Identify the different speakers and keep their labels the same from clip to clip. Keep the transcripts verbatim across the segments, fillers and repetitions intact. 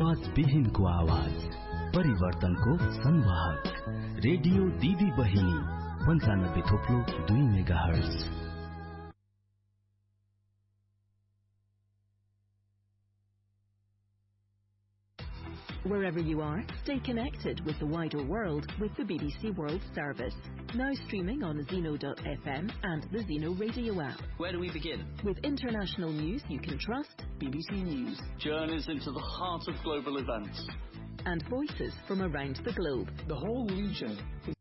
Speaker 1: आवाज विहीनको आवाज, परिवर्तनको संवाहक, रेडियो दिदी बहिनी पञ्चानब्बे थोप्लो दुई mega hertz.
Speaker 2: Wherever you are, stay connected with the wider world with the B B C World Service. Now streaming on Zeno dot F M and the Zeno radio app.
Speaker 3: Where do we begin?
Speaker 2: With international news you can trust, B B C News.
Speaker 3: Journeys into the heart of global events.
Speaker 2: And voices from around the globe.
Speaker 3: The whole region is...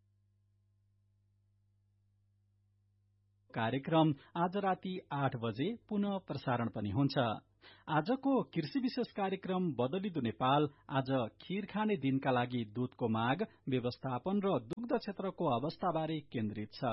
Speaker 4: कार्यक्रम आज राति आठ बजे पुनः प्रसारण पनि हुन्छ। आजको कृषि विशेष कार्यक्रम बदलिदो नेपाल आज खीर खाने दिनका लागि दूधको माग, व्यवस्थापन र दुग्ध क्षेत्रको अवस्थाबारे केन्द्रित छ।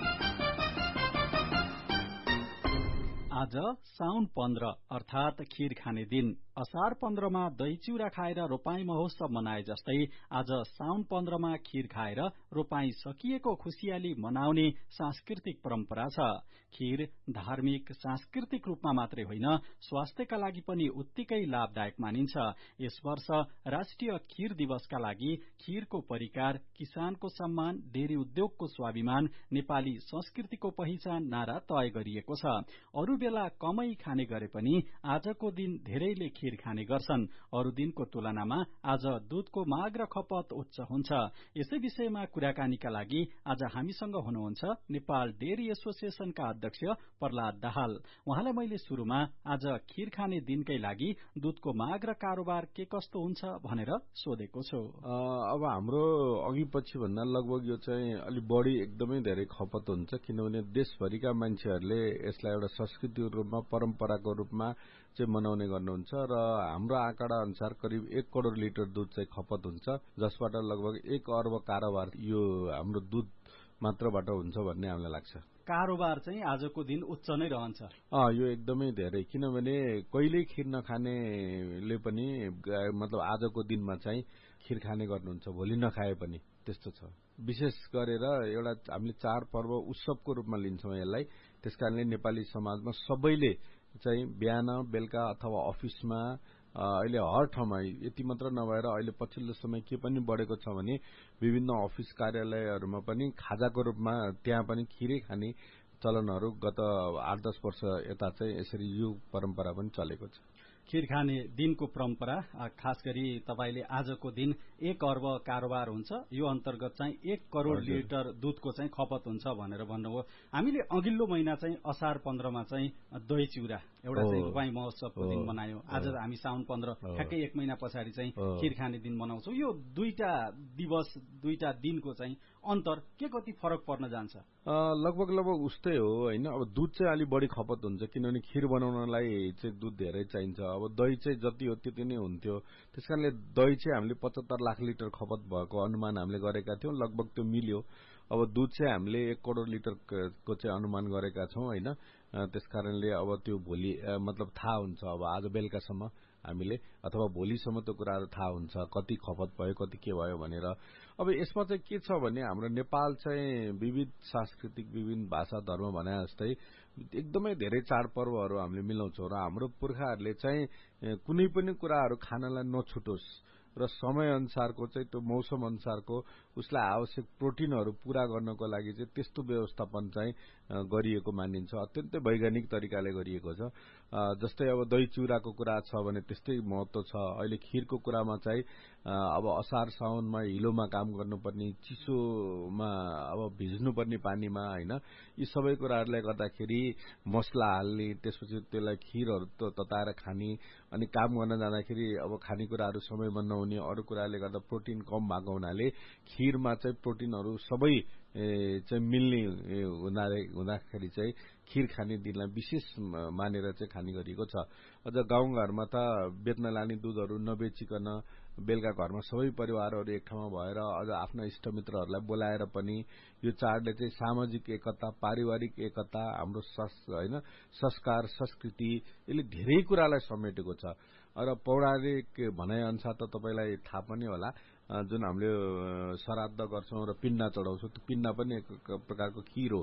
Speaker 4: आज साउन पन्ध्र अर्थात खीर खाने दिन। असार पन्ध्रमा दही चिउरा खाएर रोपाई महोत्सव मनाए जस्तै आज साउन पन्ध्रमा खीर खाएर रोपाई सकिएको खुशियाली मनाउने सांस्कृतिक परम्परा छ। खीर धार्मिक सांस्कृतिक रूपमा मात्रै होइन, स्वास्थ्यका लागि पनि उत्तिकै लाभदायक मानिन्छ। यस वर्ष राष्ट्रिय खीर दिवसका लागि खीरको परिकार, किसानको सम्मान, डेरी उद्योगको स्वाभिमान, नेपाली संस्कृतिको पहिचान नारा तय गरिएको छ। अरू बेला कमै खाने गरे पनि आजको दिन धेरैले खीर खाने गर्छन्। अरू दिनको तुलनामा आज दूधको माग र खपत उच्च हुन्छ। यसै विषयमा कुराकानीका लागि आज हामीसँग हुनुहुन्छ नेपाल डेरी एसोसिएशनका अध्यक्ष प्रहलाद दाहाल। उहाँलाई मैले शुरूमा आज खीर खाने दिनकै लागि दूधको माग र कारोबार के कस्तो हुन्छ भनेर सोधेको छु।
Speaker 5: अब हाम्रो अघि पछि भन्दा लगभग यो चाहिँ अलि बढी एकदमै धेरै खपत हुन्छ, किनभने देशभरिका मान्छेहरूले यसलाई एउटा संस्कृतिको रूपमा, परम्पराको रूपमा चाहिँ मनाउने गर्नुहुन्छ र हाम्रो आँकडा अनुसार करिब एक करोड़ लिटर दूध चाहिँ खपत हुन्छ, जसबाट लगभग एक अर्ब कारोबार यो हाम्रो दूध मात्रबाट हुन्छ भन्ने हामीलाई लाग्छ।
Speaker 4: कारोबार चाहिँ आजको दिन उच्च नै रहन्छ।
Speaker 5: अँ यो एकदमै धेरै, किनभने कहिल्यै खीर नखानेले पनि मतलब आजको दिनमा चाहिँ खीर खाने गर्नुहुन्छ, भोलि नखाए पनि त्यस्तो छ। विशेष गरेर एउटा हामीले चाड पर्व उत्सवको रूपमा लिन्छौं यसलाई। त्यसकारणले नेपाली समाजमा सबैले चाहिँ बिहान बेलुका अथवा अफिसमा अहिले हर ठाउँमा, यति मात्र नभएर अहिले पछिल्लो समय के पनि बढेको छ भने विभिन्न अफिस कार्यालयहरूमा पनि खाजाको रूपमा त्यहाँ पनि खीरै खाने चलनहरू गत आठ दस वर्ष यता चाहिँ यसरी यो परम्परा पनि चलेको छ।
Speaker 4: खीर खाने दिनको परम्परा, खास गरी तपाईले आजको दिन एक अर्ब कारोबार हुन्छ, यो अन्तर्गत चाहिँ एक करोड़ लिटर दूधको चाहिँ खपत हुन्छ भनेर भन्नुभयो। हामीले अघिल्लो महिना चाहिँ असार पन्ध्रमा चाहिँ दही चिउरा एउटा चाहिँ रोपाई महोत्सवको दिन मनायौं। आज हामी साउन पन्ध्र ठ्याक्कै एक महिना पछाडि चाहिँ खीर खाने दिन मनाउँछौं। यो दुईटा दिवस, दुईटा दिनको चाहिँ अन्तर के कति फरक पर्न जान्छ?
Speaker 5: लगभग लगभग उस्तै हो हैन। अब दूध चाहिँ अलि बढी खपत हुन्छ, किनभने खीर बनाउनलाई चाहिँ दूध धेरै चाहिन्छ। अब दही चाहिँ जति हो त्यति नै हुन्थ्यो, त्यसकारणले दही चाहिँ हामीले पचहत्तर लाख लिटर खपत भएको अनुमान हामीले गरेका थियौं, लगभग त्यो मिल्यो। अब दूध चाहिँ हामीले एक करोड़ लिटरको चाहिँ अनुमान गरेका छौं हैन। त्यसकारणले अब त्यो भोलि मतलब थाहा हुन्छ, अब आज बेलुकासम्म हामीले अथवा भोलिसम्म त्यो कुराहरू थाहा हुन्छ कति खपत भयो, कति के भयो भनेर। अब यसमा चाहिँ के छ भने हाम्रो नेपाल चाहिँ विविध सांस्कृतिक, विभिन्न भाषा, धर्म भने जस्तै एकदमै धेरै चाडपर्वहरू हामीले मिलाउँछौं र हाम्रो पुर्खाहरूले चाहिँ कुनै पनि कुराहरू खानलाई नछुटोस् र समय अनुसारको चाहिँ त्यो मौसम अनुसारको उसलाई आवश्यक प्रोटिनहरू पूरा गर्नको लागि चाहिँ त्यस्तो व्यवस्थापन चाहिँ गरिएको मानिन्छ। अत्यन्तै वैज्ञानिक तरिकाले गरिएको छ। जस्तै अब दही चिउराको कुरा छ भने त्यस्तै महत्व छ। अहिले खीरको कुरामा चाहिँ अब असार साउनमा हिलोमा काम गर्नुपर्ने, चिसोमा अब भिज्नुपर्ने पानीमा हैन, यी सबै कुराहरूले गर्दाखेरि मसला हाल्ने, त्यसपछि त्यसलाई खीरहरू तताएर खाने, अनि काम गर्न जाँदाखेरि अब खानेकुराहरू समयमा नहुने, अरू कुराले गर्दा प्रोटिन कम भएको हुनाले खीरमा चाहिँ प्रोटिनहरू सबै चाहिँ मिल्ने हुनाले हुँदाखेरि चाहिँ खीर खाने दिनलाई विशेष मानेर चाहिँ खाने गरिएको छ। अझ गाउँघरमा त बेच्न लाने दूधहरू नबेचिकन बेलुका घरमा सबै परिवारहरू एक ठाउँमा भएर अझ आफ्ना इष्टमित्रहरूलाई बोलाएर पनि यो चाडले चाहिँ सामाजिक एकता, पारिवारिक एकता, हाम्रो हैन संस्कार, संस्कृति, यसले धेरै कुरालाई समेटेको छ। र पौराणिक भनाइअनुसार त तपाईलाई थाहा पनि होला, जुन हामीले श्राद्ध गर्छौं र पिण्ड चढाउँछौं, त्यो पिण्ड पनि एक प्रकारको खीर हो।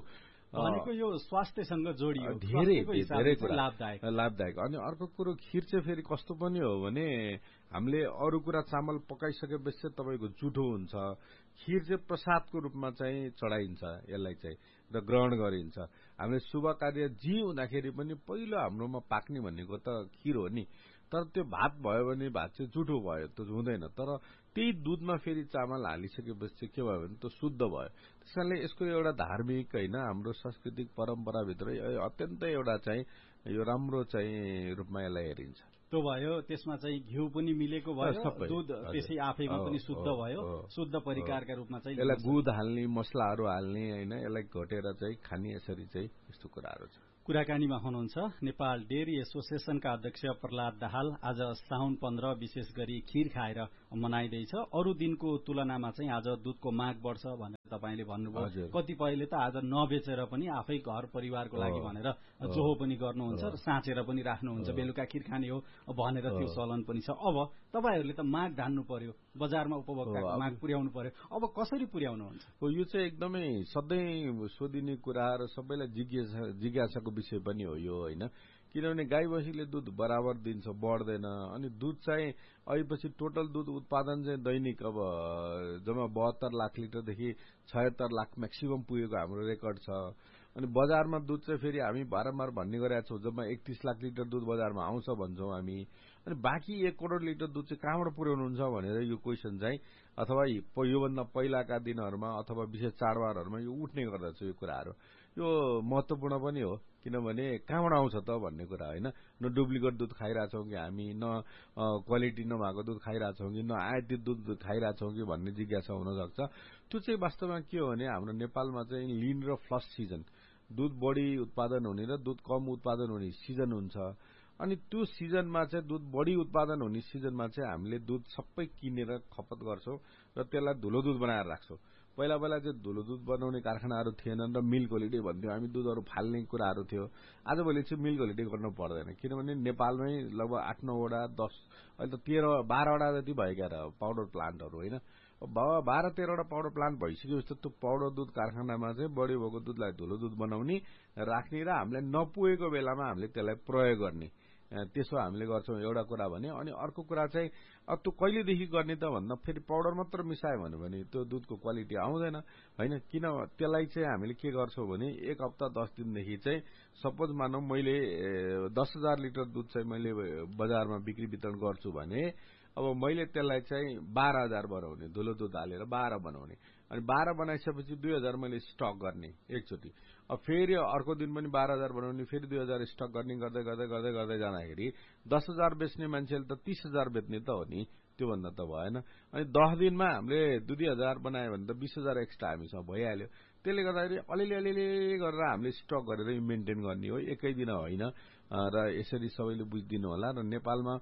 Speaker 4: भनेको यो स्वास्थ्यसँग जोडियो
Speaker 5: धेरै धेरै
Speaker 4: लाभदायक
Speaker 5: लाभदायक अनि अर्को कुरो खीर चाहिँ फेरि कस्तो पनि हो भने हामीले अरू कुरा चामल पकाइसकेपछि चाहिँ तपाईँको जुठो हुन्छ खीर चाहिँ प्रसादको रूपमा चाहिँ चढाइन्छ यसलाई चाहिँ र ग्रहण गरिन्छ हामीले शुभ कार्य जी हुँदाखेरि पनि पहिलो हाम्रोमा पाक्ने भनेको त खीर हो नि तर त्यो भात भयो भने भात चाहिँ जुठो भयो त्यो हुँदैन तर त्यही दुधमा फेरि चामल हालिसकेपछि चाहिँ के भयो भने त्यो शुद्ध भयो त्यस कारणले यसको एउटा धार्मिक होइन हाम्रो सांस्कृतिक परम्पराभित्र अत्यन्तै एउटा चाहिँ यो राम्रो चाहिँ रूपमा यसलाई हेरिन्छ
Speaker 4: त्यो भयो त्यसमा चाहिँ घिउ पनि मिलेको भयो दुध त्यसै आफैमा पनि शुद्ध भयो शुद्ध परिकारका रूपमा चाहिँ
Speaker 5: यसलाई गुद हाल्ने मसलाहरू हाल्ने होइन यसलाई घटेर चाहिँ खाने यसरी चाहिँ यस्तो कुराहरू छ
Speaker 4: कुराकानीमा हुनुहुन्छ नेपाल डेयरी एसोसिएसनका अध्यक्ष प्रहलाद दाहाल आज साउन पन्ध्र विशेष गरी खीर खाएर मनाइँदैछ अरू दिनको तुलनामा चाहिँ आज दुधको माग बढ्छ भनेर तपाईले भन्नुभयो कतिपयले त आज नबेचेर पनि आफै घर परिवारको लागि भनेर जोहो पनि गर्नुहुन्छ र साँचेर पनि राख्नुहुन्छ बेलुका खीर खाने हो भनेर त्यो चलन पनि छ अब तपाईहरूले त माग धान्नु पर्यो बजारमा उपभोक्ताको माग पुर्याउनु पर्यो अब कसरी पुर्याउनुहुन्छ
Speaker 5: यो चाहिँ एकदमै सधैँ सोधिने कुरा र सबैलाई जिज्ञासा जिज्ञासाको विषय पनि हो यो होइन किनभने गाई बसीले दुध बराबर दिन्छ बढ्दैन अनि दुध चाहिँ अहिलेपछि टोटल दुध उत्पादन चाहिँ दैनिक अब जम्मा बहत्तर लाख लिटरदेखि छयत्तर लाख म्याक्सिमम पुगेको हाम्रो रेकर्ड छ अनि बजारमा दुध चाहिँ फेरि हामी बारम्बार भन्ने गरेका छौँ जम्मा एकतीस लाख लिटर दुध बजारमा आउँछ भन्छौँ हामी अनि बाँकी एक करोड़ लिटर दुध चाहिँ कहाँबाट पुर्याउनुहुन्छ भनेर यो क्वेसन चाहिँ अथवा योभन्दा पहिलाका दिनहरूमा अथवा विशेष चाडबाडहरूमा यो उठ्ने गर्दछ यो कुराहरू यो महत्वपूर्ण पनि हो किनभने कहाँबाट आउँछ त भन्ने कुरा होइन न डुप्लिकेट दुध खाइरहेछौँ कि हामी न क्वालिटी नभएको दुध खाइरहेछौँ कि न आयातित दुध खाइरहेछौँ कि भन्ने जिज्ञासा हुन सक्छ त्यो चाहिँ वास्तवमा के हो भने हाम्रो नेपालमा चाहिँ लिन र फ्लस सिजन दुध बढी उत्पादन हुने र दुध कम उत्पादन हुने सिजन हुन्छ अनि त्यो सिजनमा चाहिँ दुध बढी उत्पादन हुने सिजनमा चाहिँ हामीले दुध सबै किनेर खपत गर्छौं र त्यसलाई धुलो दुध बनाएर राख्छौं पहिला पहिला चाहिँ धुलो दुध बनाउने कारखानाहरू थिएनन् र मिल्क होलिडे भन्थ्यो हामी दुधहरू फाल्ने कुराहरू थियो आजभोलि चाहिँ मिल्क होलिडे गर्नु पर्दैन किनभने नेपालमै लगभग आठ नौवटा दस अहिले त तेह्र बाह्रवटा जति भएका र पाउडर प्लान्टहरू होइन बाह्र तेह्रवटा पाउडर प्लान्ट भइसकेपछि त्यो पाउडर दुध कारखानामा चाहिँ बढी भएको दुधलाई धुलो दुध बनाउने राख्ने र हामीलाई नपुगेको बेलामा हामीले त्यसलाई प्रयोग गर्ने त्यसो हामीले गर्छौं एउटा कुरा भने अनि अर्को कुरा चाहिँ अब त्यो कहिलेदेखि गर्ने त भन्दा फेरि पाउडर मात्र मिसायो भने त्यो दुधको क्वालिटी आउँदैन होइन किन त्यसलाई चाहिँ हामीले के गर्छौं भने एक हप्ता दस दिनदेखि चाहिँ सपोज मानौ मैले दस हजार लिटर दुध चाहिँ मैले बजारमा बिक्री वितरण गर्छु भने अब मैले त्यसलाई चाहिँ बाह्र हजार बनाउने धुलो दुध हालेर बाह्र बनाउने अनि बाह्र बनाइसकेपछि दुई हजार मैले स्टक गर्ने एकचोटि अब फेरि अर्को दिन पनि बाह्र हजार बनाउने फेरि दुई हजार स्टक गर्ने गर्दै गर्दै गर्दै गर्दै जाँदाखेरि दस हजार बेच्ने मान्छेले त तीस हजार बेच्ने त हो नि त्योभन्दा त भएन अनि दस दिनमा हामीले दुई दुई हजार बनायो भने त बीस हजार एक्स्ट्रा हामीसँग भइहाल्यो त्यसले गर्दाखेरि अलिअलि अलिअलि गरेर हामीले स्टक गरेर मेन्टेन गर्ने हो एकै दिन होइन र यसरी सबैले बुझिदिनु होला र नेपालमा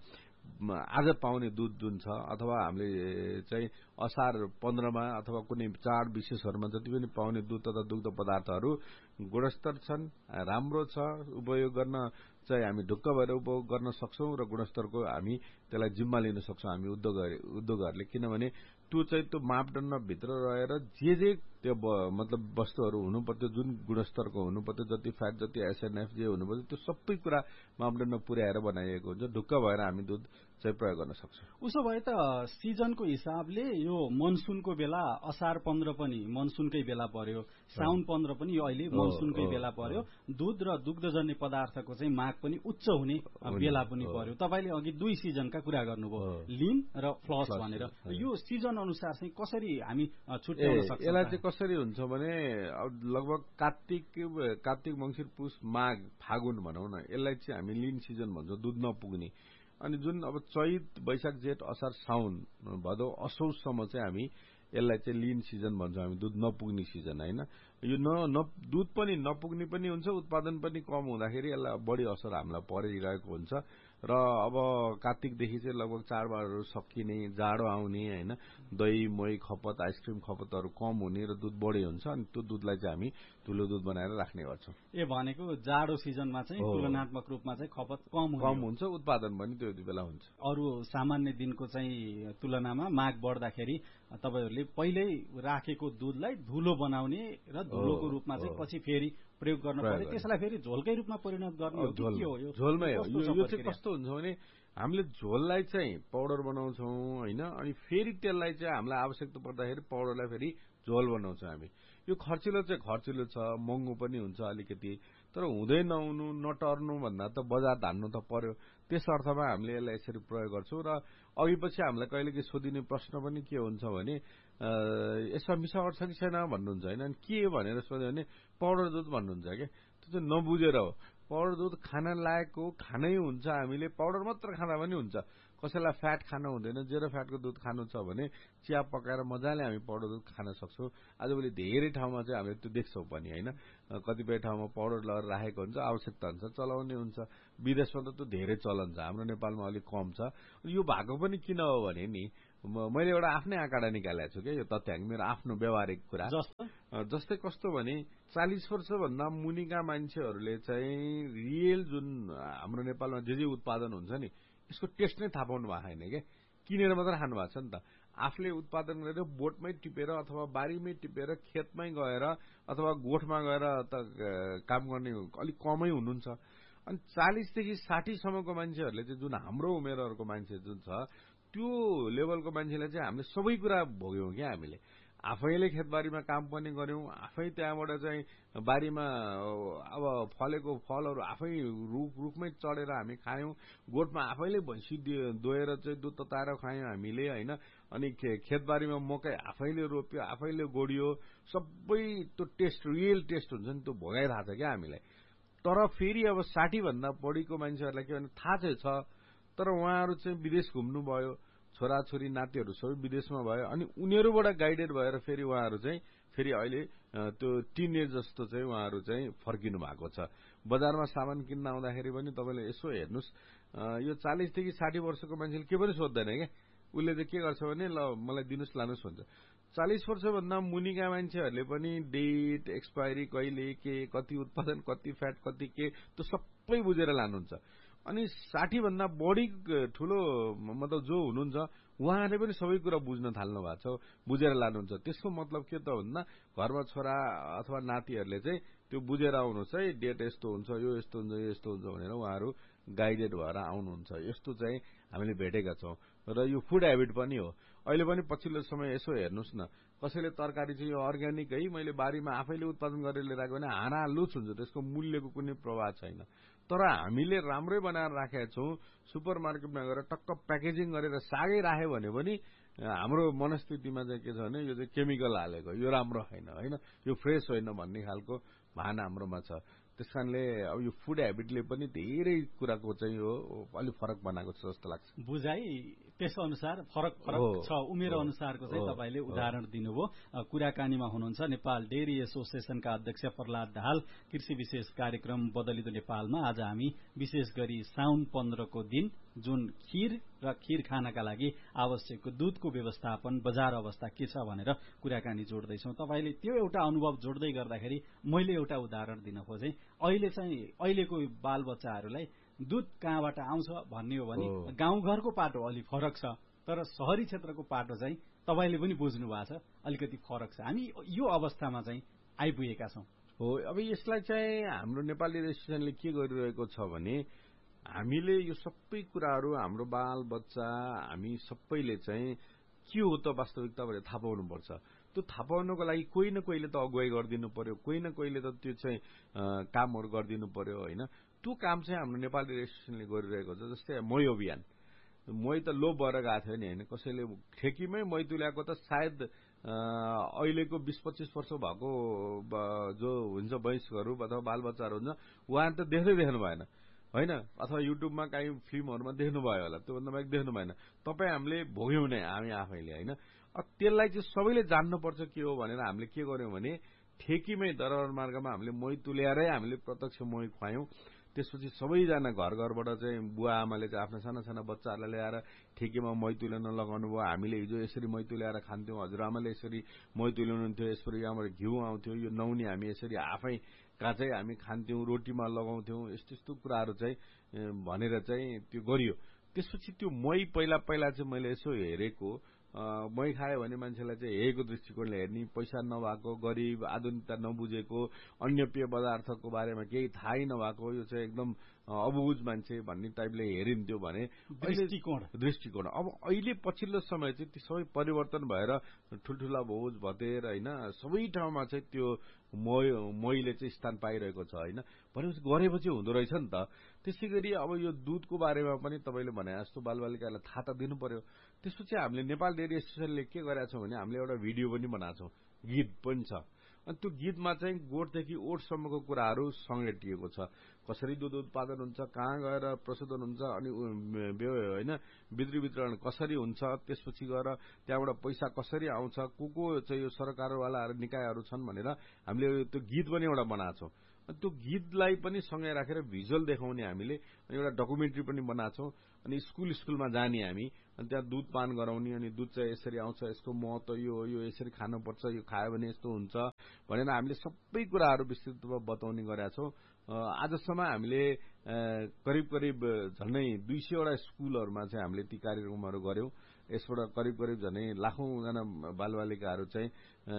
Speaker 5: आज पाउने दुध जुन छ अथवा हामीले चाहिँ असार पन्ध्रमा अथवा कुनै चाड विशेषहरूमा जति पनि पाउने दुध तथा दुग्ध पदार्थहरू गुणस्तर छन् राम्रो छ उपयोग गर्न चाहिँ हामी ढुक्क भएर उपयोग गर्न सक्छौं र गुणस्तरको हामी त्यसलाई जिम्मा लिन सक्छौं हामी उद्योग उद्योगहरूले किनभने त्यो चाहिँ त्यो मापदण्ड भित्र रहेर जे जे त्यो मतलब वस्तुहरू हुनुपर्थ्यो जुन गुणस्तरको हुनुपर्थ्यो जति फ्याट जति एसएनएफ जे हुनुपर्थ्यो त्यो सबै कुरा मापदण्ड पुर्याएर बनाइएको हुन्छ ढुक्क भएर हामी दुध चाहिँ प्रयोग गर्न सक्छौं
Speaker 4: उसो भए त सिजनको हिसाबले यो मनसुनको बेला असार पन्ध्र पनि मनसुनकै बेला पर्यो साउन पन्ध्र पनि यो अहिले मनसुनकै बेला पर्यो दुध र दुग्धजन्य पदार्थको चाहिँ माग पनि उच्च हुने बेला पनि पर्यो तपाईले अघि दुई सिजनका कुरा गर्नुभयो लिन र फ्लस भनेर यो सिजन अनुसार चाहिँ कसरी हामी छुट्याउन सक्छौं
Speaker 5: यसलाई चाहिँ कसरी हुन्छ भने लगभग कार्तिक कार्तिक मंसिर पुष माघ फागुन भनौं न यसलाई चाहिँ हामी लिन सिजन भन्छौं दुध नपुग्ने अनि जुन अब चैत वैशाख जेठ असार साउन भदौ असौजसम्म चाहिँ हामी यसलाई चाहिँ लिन सिजन भन्छौं हामी दुध नपुग्ने सिजन होइन यो न दुध पनि नपुग्ने पनि हुन्छ उत्पादन पनि कम हुँदाखेरि यसलाई बढी असर हामीलाई परिरहेको हुन्छ र अब कार्तिकदेखि चाहिँ लगभग चाडबाडहरू सकिने जाडो आउने होइन दही मही खपत आइसक्रिम खपतहरू कम हुने र दुध बढी हुन्छ अनि त्यो दुधलाई चाहिँ हामी धुलो दुध बनाएर राख्ने गर्छौं
Speaker 4: ए भनेको जाडो सिजनमा चाहिँ तुलनात्मक रूपमा चाहिँ खपत कम
Speaker 5: कम हुन्छ उत्पादन पनि त्यो बेला हुन्छ
Speaker 4: अरू सामान्य दिनको चाहिँ तुलनामा माग बढ्दाखेरि तपाईहरुले पहिल्यै राखेको दुधलाई धुलो बनाउने र धुलोको रूपमा चाहिँ पछि फेरि प्रयोग गर्न पर्यो, त्यसलाई फेरि झोलकै रूपमा परिणत गर्ने हो कि के हो?
Speaker 5: झोलमै हो। यो चाहिँ कस्तो हुन्छ भने हामीले झोललाई चाहिँ पाउडर बनाउँछौँ होइन, अनि फेरि त्यसलाई चाहिँ हामीलाई आवश्यकता पर्दाखेरि पाउडरलाई फेरि झोल बनाउँछौँ हामी। यो खर्चिलो चाहिँ खर्चिलो छ, महँगो पनि हुन्छ अलिकति, तर हुँदै नहुनु नटर्नु भन्दा त बजार धान्नु त पर्यो। त्यस अर्थमा हामीले यसलाई यसरी प्रयोग गर्छौँ। र अघि पछि हामीलाई कहिलेकाहीँ सोधिने प्रश्न पनि के हुन्छ भने यसमा मिसावट छ कि छैन भन्नुहुन्छ होइन, अनि के भनेर सोध्यो भने पाउडर दुध भन्नुहुन्छ क्या। त्यो चाहिँ नबुझेर हो। पाउडर दुध खान लायकको खानै हुन्छ, हामीले पाउडर मात्र खाँदा पनि हुन्छ। कसैलाई फ्याट खान हुँदैन, जेरो फ्याटको दुध खानु छ भने चिया पकाएर मजाले हामी पाउडर दुध खान सक्छौँ। आजभोलि धेरै ठाउँमा चाहिँ हामीले त्यो देख्छौँ पनि होइन, कतिपय ठाउँमा पाउडर लगाएर राखेको हुन्छ, आवश्यकता हुन्छ चलाउने हुन्छ। विदेशमा त त्यो धेरै चलन छ, हाम्रो नेपालमा अलिक कम छ। यो भएको पनि किन हो भने नि मैले एउटा आफ्नै आँकडा निकालेको छु क्या, यो तथ्याङ्क मेरो आफ्नो व्यवहारिक कुरा। जस्तै कस्तो भने चालिस वर्षभन्दा मुनिका मान्छेहरूले चाहिँ रियल जुन हाम्रो नेपालमा जे जे उत्पादन हुन्छ नि यसको टेस्ट नै थाहा पाउनु भएको छैन क्या, किनेर मात्र खानु भएको छ नि त। आफूले उत्पादन गरेर बोटमै टिपेर अथवा बारीमै टिपेर खेतमै गएर अथवा गोठमा गएर त काम गर्ने अलिक कमै हुनुहुन्छ। अनि चालिसदेखि साठीसम्मको मान्छेहरूले चाहिँ जुन हाम्रो उमेरहरूको मान्छे जुन छ त्यो लेभलको मान्छेलाई चाहिँ हामीले सबै कुरा भोग्यौँ क्या। हामीले आफैले खेतबारीमा काम पनि गर्यौं, आफै त्यहाँबाट चाहिँ बारीमा अब फलेको फलहरू आफै रुख रुखमै चढेर हामी खायौं, गोठमा आफैले भैँसी दोएर चाहिँ दुध तताएर खायौं हामीले हैन। अनि खेतबारीमा मकै आफैले रोप्यो, आफैले गोडियो, सबै त्यो टेस्ट रियल टेस्ट हुन्छ नि त्यो भोगाइरहेको छ क्या हामीलाई। तर फेरि अब साठी भन्दा बढीको मान्छेहरूलाई के भने थाहा चाहिँ छ, तर उहाँहरू चाहिँ विदेश घुम्नु भयो, छोराछोरी नातिहरू सबै विदेशमा भयो, अनि उनीहरूबाट गाइडेड भएर फेरि उहाँहरू चाहिँ फेरि अहिले त्यो टिनेज जस्तो चाहिँ उहाँहरू चाहिँ फर्किनु भएको छ। बजारमा सामान किन्न आउँदाखेरि पनि तपाईँले यसो हेर्नुहोस्, यो चालिसदेखि साठी वर्षको मान्छेले के पनि सोध्दैन क्या, उसले चाहिँ के गर्छ भने ल मलाई दिनुहोस् लानुहोस् भन्छ। चालिस वर्षभन्दा मुनिका मान्छेहरूले पनि डेट एक्सपायरी कहिले के, कति उत्पादन, कति फ्याट, कति के, त्यो सबै बुझेर लानुहुन्छ। अनि साठी भन्दा बढी ठुलो मतलब जो हुनुहुन्छ उहाँहरूले पनि सबै कुरा बुझ्न थाल्नु भएको छ, बुझेर लानुहुन्छ। त्यसको मतलब के त भन्दा घरमा छोरा अथवा नातिहरूले चाहिँ त्यो बुझेर आउनुहोस् है, डेट यस्तो हुन्छ, यो यस्तो हुन्छ, यो यस्तो हुन्छ भनेर उहाँहरू गाइडेड भएर आउनुहुन्छ। यस्तो चाहिँ हामीले भेटेका छौँ। र यो फुड हेबिट पनि हो। अहिले पनि पछिल्लो समय यसो हेर्नुहोस् न, कसैले तरकारी चाहिँ यो अर्ग्यानिक है मैले बारीमा आफैले उत्पादन गरेर लिएर आएको भने हानालुच हुन्छ, त्यसको मूल्यको कुनै प्रभाव छैन। तर हामीले राम्रै बनाएर राखेका छौँ, सुपर मार्केटमा गएर टक्क प्याकेजिङ गरेर सागै राख्यो भने पनि हाम्रो मनस्थितिमा चाहिँ के छ भने यो चाहिँ केमिकल हालेको, यो राम्रो होइन होइन, यो फ्रेस होइन भन्ने खालको भान हाम्रोमा छ। त्यसकारणले अब यो फुड हेबिटले पनि धेरै कुराको चाहिँ यो अलिक फरक बनाएको छ जस्तो लाग्छ।
Speaker 4: बुझाइ त्यस अनुसार फरक फरक छ, उमेर अनुसारको चाहिँ तपाईँले उदाहरण दिनुभयो। कुराकानीमा हुनुहुन्छ नेपाल डेयरी एसोसिएसनका अध्यक्ष प्रहलाद दाहाल। कृषि विशेष कार्यक्रम बदलिदो नेपालमा आज हामी विशेष गरी साउन पन्ध्रको दिन जुन खीर र खीर खानका लागि आवश्यक दूधको व्यवस्थापन, बजार अवस्था के छ भनेर कुराकानी जोड्दैछौँ। तपाईँले त्यो एउटा अनुभव जोड्दै गर्दाखेरि मैले एउटा उदाहरण दिन खोजेँ। अहिले चाहिँ अहिलेको बालबच्चाहरूलाई दूध कहाँबाट आउँछ भन्ने हो भने गाउँघरको पाटो अलिक फरक छ, तर शहरी क्षेत्रको पाटो चाहिँ तपाईँले पनि बुझ्नु भएको छ अलिकति फरक छ। हामी यो अवस्थामा चाहिँ आइपुगेका छौँ।
Speaker 5: हो, अब यसलाई चाहिँ हाम्रो नेपाली एसोसिएसनले के गरिरहेको छ भने हामीले यो सबै कुराहरू हाम्रो बाल बच्चा हामी सबैले चाहिँ के हो त वास्तविकता भनेर थाहा पाउनुपर्छ। त्यो थाहा पाउनको लागि कोही न कोहीले त अगुवाई गरिदिनु पर्यो, कोही न कोहीले त त्यो चाहिँ कामहरू गरिदिनु पर्यो होइन। त्यो काम चाहिँ हाम्रो नेपाली एसोसिएसनले गरिरहेको छ। जस्तै मै अभियान, मै त लोभ भएर गएको थियो नि होइन, कसैले ठेकीमै मै तुल्याएको त सायद अहिलेको बीस पच्चिस वर्ष भएको जो हुन्छ वयस्कहरू अथवा बालबच्चाहरू हुन्छ उहाँहरू त देख्दै देख्नु भएन होइन, अथवा युट्युबमा काहीँ फिल्महरूमा देख्नुभयो होला, त्योभन्दा बाहेक देख्नु भएन। तपाईँ हामीले भोग्यौँ नै हामी आफैले होइन। त्यसलाई चाहिँ सबैले जान्नुपर्छ के हो भनेर हामीले के गर्यौँ भने ठेकीमै दरबार मार्गमा हामीले मै तुल्याएरै हामीले प्रत्यक्ष मै खुवायौँ। त्यसपछि सबैजना घर घरबाट चाहिँ बुवा आमाले चाहिँ आफ्ना साना साना बच्चाहरूलाई ल्याएर ठेकीमा मै तुल्याउन लगाउनु भयो। हामीले हिजो यसरी मै तुल्याएर खान्थ्यौँ, हजुरआमाले यसरी मै तुल्याउनुहुन्थ्यो, यसरी यहाँबाट घिउ आउँथ्यो, यो नौनी हामी यसरी आफै काँचै हामी खान्थ्यौँ, रोटीमा लगाउँथ्यौँ, यस्तो यस्तो कुराहरू चाहिँ भनेर चाहिँ त्यो गरियो। त्यसपछि त्यो मै पहिला पहिला चाहिँ मैले यसो हेरेको मै खायो भने मान्छेलाई चाहिँ हेको दृष्टिकोणले हेर्ने, पैसा नभएको, गरिब, आधुनिकता नबुझेको, अन्य पेय पदार्थको बारेमा केही थाहै नभएको, यो चाहिँ एकदम अबुझ मान्छे भन्ने टाइपले हेरिन्थ्यो भने
Speaker 4: दृष्टिकोण
Speaker 5: दृष्टिकोण अब अहिले पछिल्लो समय चाहिँ ती सबै परिवर्तन भएर ठुल्ठुला भोज भतेर होइन सबै ठाउँमा चाहिँ त्यो मैले चाहिँ स्थान पाइरहेको छ होइन। भनेपछि गरेपछि हुँदो रहेछ नि त। त्यसै गरी अब यो दुधको बारेमा पनि तपाईँले भने जस्तो बालबालिकालाई थाहा त दिनु पर्यो। त्यसपछि हामीले नेपाल डेयरी एसोसिएसनले के गरेका छौँ भने हामीले एउटा भिडियो पनि बनाएको छौँ, गीत पनि छ। अनि त्यो गीतमा चाहिँ गोठदेखि ओठसम्मको कुराहरू समेटिएको छ। कसरी दुध उत्पादन हुन्छ, कहाँ गएर प्रशोधन हुन्छ, अनि होइन बिक्री वितरण कसरी हुन्छ, त्यसपछि गएर त्यहाँबाट पैसा कसरी आउँछ, को को चाहिँ यो सरकारवालाहरू निकायहरू छन् भनेर हामीले त्यो गीत पनि एउटा बनाएको छौँ। त्यो गीतलाई पनि सँगै राखेर भिजुअल देखाउने हामीले एउटा डकुमेन्ट्री पनि बनाएको छौँ। अनि स्कुल स्कुलमा जाने हामी अनि त्यहाँ दुध पान गराउने, अनि दुध चाहिँ यसरी आउँछ, यसको महत्व यो हो, यो यसरी खानुपर्छ, यो खायो भने यस्तो हुन्छ भनेर हामीले सबै कुराहरू विस्तृत रूपमा बताउने गरेका छौँ। आजसम्म हामीले करिब करिब झन्डै दुई सयवटा स्कुलहरूमा चाहिँ हामीले ती कार्यक्रमहरू गर्यौं। यसबाट करिब करिब झन्डै लाखौंजना बालबालिकाहरू चाहिँ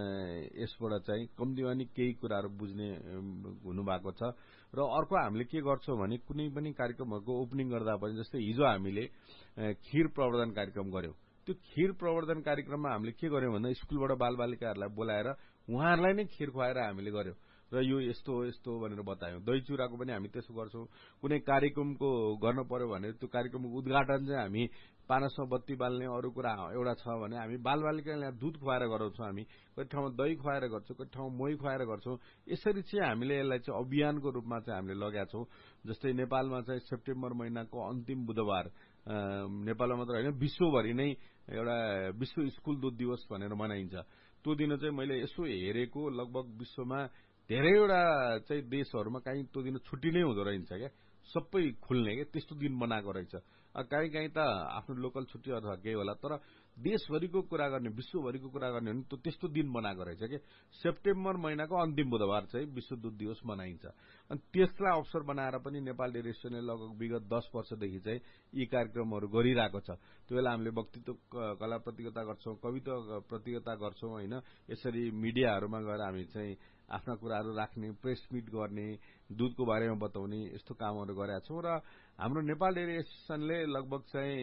Speaker 5: यसबाट चाहिँ कम्तीमा नि केही कुराहरू बुझ्ने हुनुभएको छ। र अर्को हामीले के गर्छौं भने कुनै पनि कार्यक्रमहरूको ओपनिङ गर्दा पनि, जस्तै हिजो हामीले खीर प्रवर्धन कार्यक्रम गर्यौं। त्यो खीर प्रवर्धन कार्यक्रममा हामीले के गर्यौं भन्दा स्कुलबाट बालबालिकाहरूलाई बोलाएर उहाँहरूलाई नै खीर खुवाएर हामीले गर्यौं र यो यस्तो हो यस्तो हो भनेर बतायौं। दही चुराको पनि हामी त्यसो गर्छौं। कुनै कार्यक्रमको गर्न पर्यो भने त्यो कार्यक्रमको उद्घाटन चाहिँ हामी पानसमा बत्ती बाल्ने, अरू कुरा एउटा छ भने हामी बालबालिकालाई दुध खुवाएर गराउँछौं। हामी कति ठाउँमा दही खुवाएर गर्छौं, कति ठाउँमा मोही खुवाएर गर्छौं। यसरी चाहिँ हामीले यसलाई चाहिँ अभियानको रूपमा चाहिँ हामीले लगेका छौं। जस्तै नेपालमा चाहिँ सेप्टेम्बर महिनाको अन्तिम बुधबार नेपालमा मात्र होइन विश्वभरि नै एउटा विश्व स्कुल दुध दिवस भनेर मनाइन्छ। त्यो दिन चाहिँ मैले यसो हेरेको लगभग विश्वमा धेरैवटा चाहिँ देशहरूमा कहीँ त्यो दिन छुट्टी नै हुँदो रहेछ क्या, सबै खुल्ने के त्यस्तो दिन बनाएको रहेछ। कहीँ कहीँ त आफ्नो लोकल छुट्टी अथवा केही होला, तर देशभरिको कुरा गर्ने, विश्वभरिको कुरा गर्ने भने त त्यस्तो दिन बनाएको रहेछ कि सेप्टेम्बर महिनाको अन्तिम बुधबार चाहिँ विश्व दुध दिवस मनाइन्छ। अनि त्यसलाई अवसर बनाएर पनि नेपाल डेयरी एसोसिएसनले लगभग विगत दस वर्षदेखि चाहिँ यी कार्यक्रमहरू गरिरहेको छ। त्यो बेला हामीले वक्तृत्व कला प्रतियोगिता गर्छौं, कविता प्रतियोगिता गर्छौं होइन। यसरी मिडियाहरूमा गएर हामी चाहिँ आफ्ना कुराहरू राख्ने, प्रेस मिट गर्ने, दुधको बारेमा बताउने, यस्तो कामहरू गरेका छौं। र हाम्रो नेपाल डेयरी एसोसिएसनले लगभग चाहिँ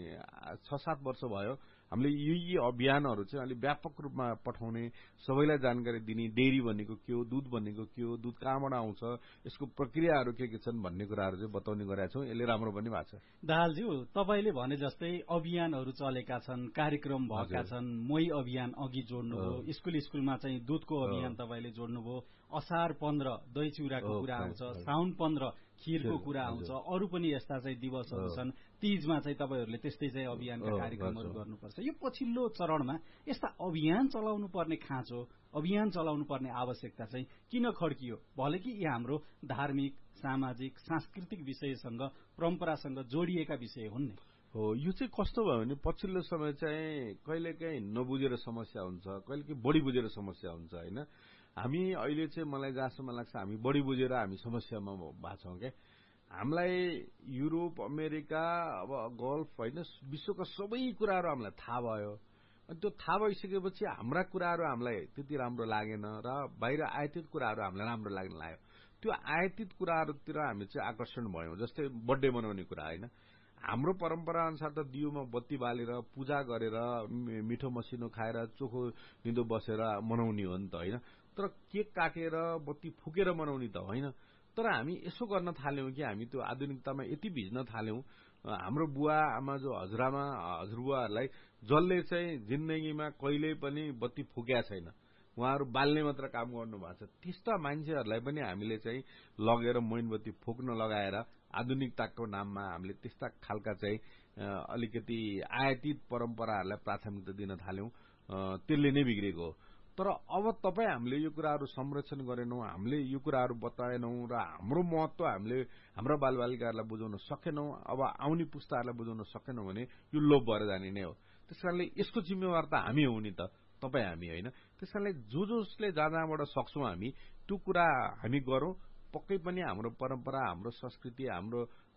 Speaker 5: छ सात वर्ष भयो हामीले यी यी अभियानहरू चाहिँ अलि व्यापक रूपमा पठाउने, सबैलाई जानकारी दिने, डेयरी भनेको के हो, दुध भनेको के हो, दुध कहाँबाट आउँछ, यसको प्रक्रियाहरू के के छन् भन्ने कुराहरू चाहिँ बताउने गरेका छौं। यसले राम्रो पनि भएको छ।
Speaker 4: दाहालज्यू, तपाईले भने जस्तै अभियानहरू चलेका छन्, कार्यक्रम भएका छन्, मोही अभियान अघि जोड्नुभयो, स्कुल स्कुलमा चाहिँ दुधको अभियान तपाईले जोड्नुभयो, असार पन्ध्र दही चिउराको कुरा आउँछ, साउन पन्ध्र खीरको कुरा आउँछ, अरू पनि यस्ता चाहिँ दिवसहरू छन्। तीजमा चाहिँ तपाईहरूले त्यस्तै चाहिँ अभियानका कार्यक्रमहरू गर्नुपर्छ। यो पछिल्लो चरणमा यस्ता अभियान चलाउनु पर्ने खाँचो, अभियान चलाउनु पर्ने आवश्यकता चाहिँ किन खड्कियो? भले कि यी हाम्रो धार्मिक, सामाजिक, सांस्कृतिक विषयसँग, परम्परासँग जोडिएका विषय हुन् नि।
Speaker 5: हो, यो चाहिँ कस्तो भयो भने पछिल्लो समय चाहिँ कहिलेकाहीँ नबुझेर समस्या हुन्छ, कहिलेकाहीँ बढी बुझेर समस्या हुन्छ होइन। हामी अहिले चाहिँ मलाई जहाँसम्म लाग्छ हामी बढी बुझेर हामी समस्यामा भएको छौँ क्या। हामीलाई युरोप, अमेरिका, अब गल्फ होइन विश्वका सबै कुराहरू हामीलाई थाहा भयो। अनि त्यो थाहा भइसकेपछि हाम्रा कुराहरू हामीलाई त्यति राम्रो लागेन र बाहिर आयातित कुराहरू हामीलाई राम्रो लाग्न लाग्यो। त्यो आयातित कुराहरूतिर हामी चाहिँ आकर्षण भयौँ। जस्तै बर्थडे मनाउने कुरा होइन, हाम्रो परम्परा अनुसार त दियोमा बत्ती बालेर पूजा गरेर मिठो मसिनो खाएर चोखो निदो बसेर मनाउने हो नि त होइन। तर केक काटेर बत्ती फुकेर मनाउने त होइन। तर हामी यसो गर्न थाल्यौं कि हामी त्यो आधुनिकतामा यति भिज्न थाल्यौं, हाम्रो बुवा आमा जो हजुरआमा हजुरबुवाहरूलाई जसले चाहिँ जिन्दगीमा कहिल्यै पनि बत्ती फुकेका छैन, उहाँहरू बाल्ने मात्र काम गर्नु भएको छ, त्यस्ता मान्छेहरूलाई पनि हामीले चाहिँ लगेर मोमबत्ती फुक्न लगाएर आधुनिकताको नाममा हामीले त्यस्ता खालका चाहिँ अलिकति आयातित परम्पराहरूलाई प्राथमिकता दिन थाल्यौं। त्यसले नै बिग्रेको हो। तर अब तपाईँ हामीले यो कुराहरू संरक्षण गरेनौं, हामीले यो कुराहरू बताएनौं र हाम्रो महत्व हामीले हाम्रा बालबालिकाहरूलाई बुझाउन सकेनौं, अब आउने पुस्ताहरूलाई बुझाउन सकेनौं भने यो लोप भएर जाने नै हो। त्यसकारणले यसको जिम्मेवार त हामी हौ नि त, तपाईँ हामी होइन। त्यसकारणले जो जसले जहाँ जहाँबाट सक्छौं हामी त्यो कुरा हामी गरौं। पक्कै पनि हाम्रो परम्परा, हाम्रो संस्कृति, हाम्रो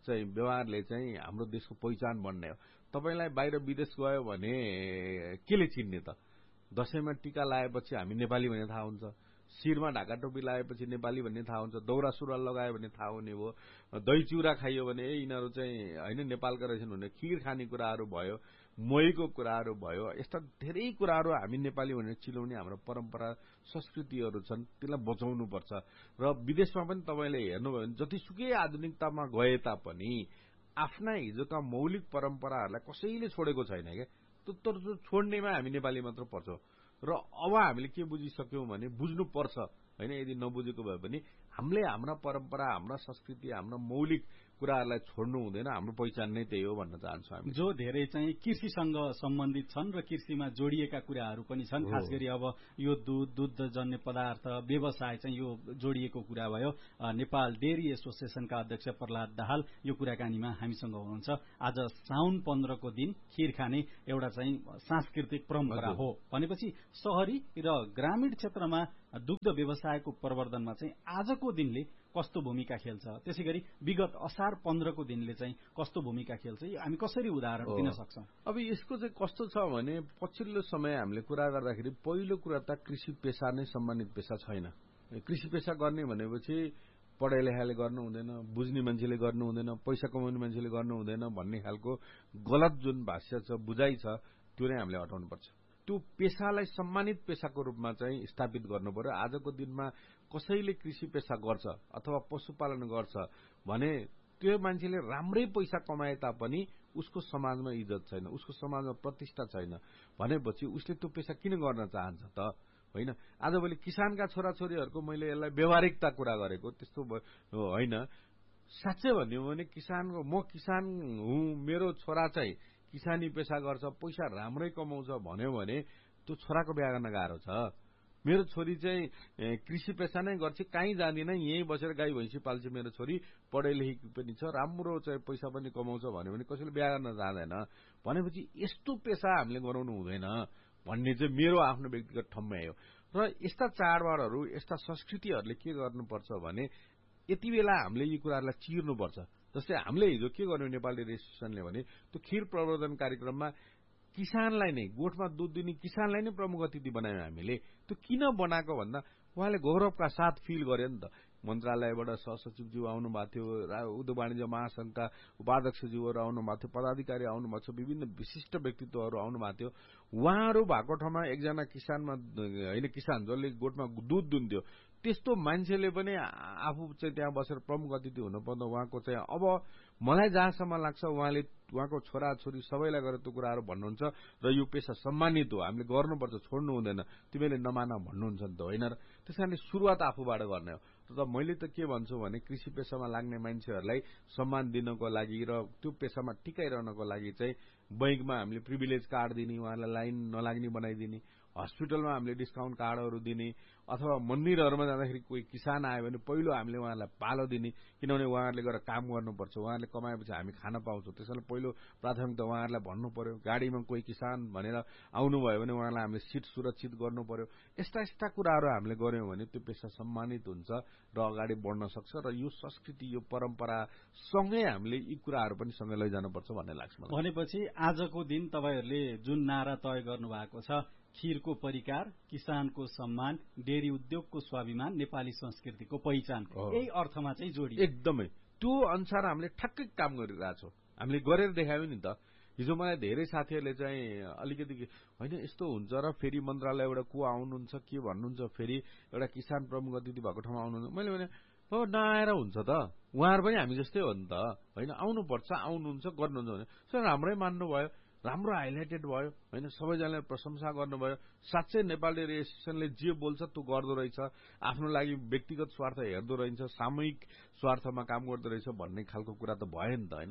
Speaker 5: चाहिँ व्यवहारले चाहिँ हाम्रो देशको पहिचान बन्ने हो। तपाईलाई बाहिर विदेश गयो भने केले चिन्ने त? दशैंमा टीका लगाएपछि हामी नेपाली भन्ने थाहा हुन्छ, शिरमा ढाका टोपी लगाएपछि नेपाली भन्ने थाहा हुन्छ, दौरा सुरुवाल लगायो भने थाहा हुने हो, दही चिउरा खाइयो भने ए यिनीहरू चाहिँ होइन नेपालका रहेछन् भने खीर खाने कुराहरू भयो, मोहीको कुराहरू भयो, यस्ता धेरै कुराहरू हामी नेपाली भनेर चिलाउने हाम्रो परम्परा संस्कृतिहरू छन्, त्यसलाई बचाउनुपर्छ। र विदेशमा पनि तपाईँले हेर्नुभयो भने जतिसुकै आधुनिकतामा गए तापनि आफ्ना हिजोका मौलिक परम्पराहरूलाई कसैले छोडेको छैन क्या। तर छोड्नेमा हामी नेपाली मात्र पर्छौं। र अब हामीले के बुझिसक्यौं भने बुझ्नुपर्छ होइन, यदि नबुझेको भए पनि हामीले हाम्रा परम्परा, हाम्रा संस्कृति, हाम्रा मौलिक कुराहरूलाई छोड्नु हुँदैन। हाम्रो पहिचान नै त्यही हो भन्न चाहन्छु हामी।
Speaker 4: जो धेरै चाहिँ कृषिसँग सम्बन्धित छन् र कृषिमा जोडिएका कुराहरू पनि छन्। खास गरी अब यो दूध, दुग्धजन्य पदार्थ, व्यवसाय चाहिँ यो जोडिएको कुरा भयो। नेपाल डेयरी एसोसिएसनका अध्यक्ष प्रहलाद दाहाल यो कुराकानीमा हामीसँग हुनुहुन्छ। आज साउन पन्ध्रको दिन खीर खाने एउटा चाहिँ सांस्कृतिक परम्परा हो भनेपछि शहरी र ग्रामीण क्षेत्रमा दुग्ध व्यवसायको प्रवर्धनमा चाहिँ आजको दिनले कस्तो भूमिका खेल्छ, त्यसै गरी विगत असार पन्ध्रको दिनले चाहिँ कस्तो भूमिका खेल्छ, हामी कसरी उदाहरण दिन सक्छौं?
Speaker 5: अब यसको चाहिँ कस्तो छ भने पछिल्लो समय हामीले कुरा गर्दाखेरि पहिलो कुरा त कृषि पेशा नै सम्मानित पेशा छैन। कृषि पेशा गर्ने भनेपछि पढाइ लेखाइले गर्नु हुँदैन, बुझ्ने मान्छेले गर्नु हुँदैन, पैसा कमाउने मान्छेले गर्नु हुँदैन भन्ने खालको गलत जुन भाष्य छ, बुझाइ छ, त्यो नै हामीले हटाउनुपर्छ। त्यो पेशालाई सम्मानित पेशाको रूपमा चाहिँ स्थापित गर्नु पर्यो। आजको दिनमा कसैले कृषि पेशा गर्छ अथवा पशुपालन गर्छ भने त्यो मान्छेले राम्रै पैसा कमाए तापनि उसको समाजमा इज्जत छैन, उसको समाजमा प्रतिष्ठा छैन भनेपछि उसले त्यो पेशा किन गर्न चाहन्छ त? होइन, आजभोलि किसानका छोराछोरीहरूको मैले यसलाई व्यावहारिकता कुरा गरेको त्यस्तो होइन। साँच्चै भन्यो भने किसानको म किसान हुँ, मेरो छोरा चाहिँ किसानी पेशा गर्छ, पैसा राम्रै कमाउँछ भन्यो भने त्यो छोराको बिहा गर्न गाह्रो छ। मेरो छोरी चाहिँ कृषि पेशा नै गर्छ, कहीँ जाँदिन, यहीँ बसेर गाई भैँसी पाल्छ, मेरो छोरी पढे लेखेकी पनि छ, राम्रो चाहिँ पैसा पनि कमाउँछ भन्यो भने कसैले बिहा गर्न जाँदैन भनेपछि यस्तो पेशा हामीले गराउनु हुँदैन भन्ने चाहिँ मेरो आफ्नो व्यक्तिगत ठम्याइ हो। र यस्ता चाडबाडहरू, यस्ता संस्कृतिहरूले के गर्नुपर्छ भने यति बेला हामीले यी कुराहरूलाई चिर्नुपर्छ। जस्तै हामीले हिजो के गर्यौं नेपाल डेयरी एसोसिएसनले भने त्यो खीर प्रवर्धन कार्यक्रममा किसानलाई नै, गोठमा दुध दिने किसानलाई नै प्रमुख अतिथि बनायौं हामीले। त्यो किन बनाएको भन्दा उहाँले गौरवका साथ फिल गर्यो नि त। मन्त्रालयबाट सहसचिवज्यू आउनु भएको थियो, उद्योग वाणिज्य महासंघका उपाध्यक्षज्यूहरू आउनु भएको थियो, पदाधिकारी आउनु भएको छ, विभिन्न विशिष्ट व्यक्तित्वहरू आउनु भएको थियो। उहाँहरू भएको ठाउँमा एकजना किसानमा होइन किसान जसले गोठमा दुध दुन्थ्यो त्यस्तो मान्छेले पनि आफू चाहिँ त्यहाँ बसेर प्रमुख अतिथि हुनुपर्दा उहाँको चाहिँ अब मलाई जहाँसम्म लाग्छ उहाँले उहाँको छोराछोरी सबैलाई गरेर त्यो कुराहरू भन्नुहुन्छ र यो पेशा सम्मानित हो, हामीले गर्नुपर्छ, छोड्नु हुँदैन, तिमीले नमान भन्नुहुन्छ नि त, होइन र? त्यस कारणले सुरुवात आफूबाट गर्ने हो। र मैले त के भन्छु भने कृषि पेशामा लाग्ने मान्छेहरूलाई सम्मान दिनको लागि र त्यो पेशामा टिकाइरहनको लागि चाहिँ बैंकमा हामीले प्रिभिलेज कार्ड दिने, उहाँलाई लाइन नलाग्ने बनाइदिने, हस्पिटलमा हामीले डिस्काउन्ट कार्डहरू दिने, अथवा मन्दिरहरूमा जाँदाखेरि कोही किसान आयो भने पहिलो हामीले उहाँहरूलाई पालो दिने, किनभने उहाँहरूले गएर काम गर्नुपर्छ, उहाँहरूले कमाएपछि हामी खान पाउँछौँ, त्यसैले पहिलो प्राथमिकता उहाँहरूलाई भन्नु पर्यो। गाडीमा कोही किसान भनेर आउनुभयो भने उहाँलाई हामीले सिट सुरक्षित गर्नु पर्यो। यस्ता यस्ता कुराहरू हामीले गर्यौं भने त्यो पेशा सम्मानित हुन्छ र अगाडि बढ्न सक्छ र यो संस्कृति, यो परम्परासँगै हामीले यी कुराहरू पनि सँगै लैजानुपर्छ भन्ने लाग्छ मलाई।
Speaker 4: भनेपछि आजको दिन तपाईहरूले जुन नारा तय गर्नु भएको छ, खीरको परिकार, किसानको सम्मान, डेयरी उद्योगको स्वाभिमान, नेपाली संस्कृतिको पहिचान, यही अर्थमा चाहिँ जोडियो।
Speaker 5: एकदमै त्यो अनुसार हामीले ठ्याक्कै काम गरिरहेछौँ, हामीले गरेर देखायौँ नि त। हिजो मलाई धेरै साथीहरूले चाहिँ अलिकति होइन यस्तो हुन्छ र फेरि मन्त्रालयबाट को आउनुहुन्छ के भन्नुहुन्छ, फेरि एउटा किसान प्रमुख अतिथि भएको ठाउँमा आउनुहुन्छ। मैले भने हो नआएर हुन्छ त, उहाँहरू पनि हामी जस्तै हो नि त, होइन? आउनुपर्छ, आउनुहुन्छ, गर्नुहुन्छ भने सर राम्रै मान्नुभयो, राम्रो हाइलाइटेड भयो, होइन? सबैजनाले प्रशंसा गर्नुभयो। साँच्चै नेपाल डेयरी एसोसिएसनले जे बोल्छ त्यो गर्दो रहेछ, आफ्नो लागि व्यक्तिगत स्वार्थ हेर्दो रहेछ, सामूहिक स्वार्थमा काम गर्दो रहेछ भन्ने खालको कुरा त भयो नि त, होइन?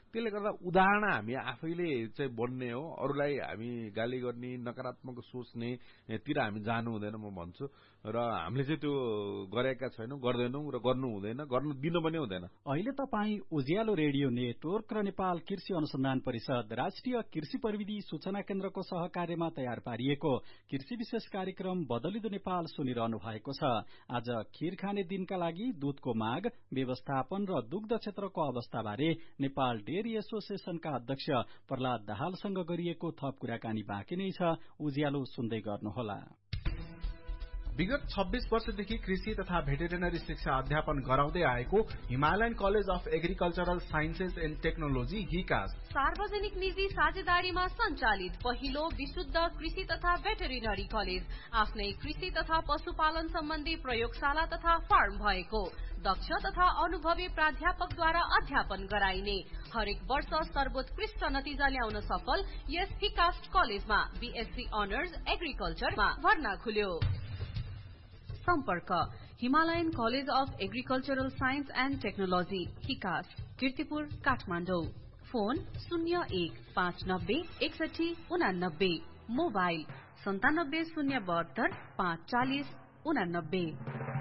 Speaker 5: त्यसले गर्दा उदाहरण हामी आफैले चाहिँ बन्ने हो, अरूलाई हामी गाली गर्ने नकारात्मक सोच्ने तिर हामी जानु हुँदैन म भन्छु। र हामीले चाहिँ त्यो गरेका छैनौं, गर्दैनौं र गर्नु हुँदैन, गर्नु दिनु पनि हुँदैन।
Speaker 4: अहिले तपाई उज्यालो रेडियो नेटवर्क र नेपाल कृषि अनुसन्धान परिषद राष्ट्रिय कृषि प्रविधि सूचना केन्द्रको सहकार्यमा तयार पारिएको कृषि विशेष कार्यक्रम बदलिदो नेपाल सुनिरहनु भएको छ। आज खीर खाने दिनका लागि दूधको माग, व्यवस्थापन र दुग्ध क्षेत्रको अवस्थाबारे नेपाल डेयरी एसोसिएशनका अध्यक्ष प्रहलाद दाहालसँग गरिएको थप कुराकानी बाँकी नै छ। उज्यालो सुन्दै गर्नुहोला।
Speaker 6: विगत छब्बीस वर्षदेखि कृषि तथा भेटेरिनरी शिक्षा अध्यापन गराउँदै आएको Himalayan college of agricultural sciences and technology हिकास
Speaker 7: सार्वजनिक निजी साझेदारीमा सञ्चालित पहिलो विशुद्ध कृषि तथा भेटेरिनरी कलेज, आफ्नै कृषि तथा पशुपालन सम्बन्धी प्रयोगशाला तथा फार्म भएको, दक्ष तथा अनुभवी प्राध्यापकद्वारा अध्यापन गराइने, हरेक वर्ष सर्वोत्कृष्ट नतिजा ल्याउन सफल यस हिकास्ट कलेजमा बीएससी अनर्स एग्रिकल्चरमा भर्ना खुल्यो। सम्पर्क Himalayan college of agricultural science and technology हिकास, Kirtipur, Kathmandu. Phone शून्य एक पाँच नब्बे एकसठी उनानब्बे, मोबाइल सन्तानब्बे शून्य बहत्तर पाँच चालिस उनानब्बे।